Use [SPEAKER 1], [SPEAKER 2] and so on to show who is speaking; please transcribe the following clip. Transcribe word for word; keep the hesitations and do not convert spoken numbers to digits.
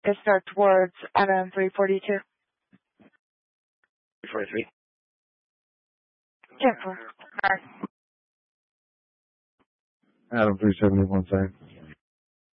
[SPEAKER 1] It's start towards Adam three forty-two.
[SPEAKER 2] three forty-three.
[SPEAKER 1] ten four.
[SPEAKER 3] Adam three seventy-one, same.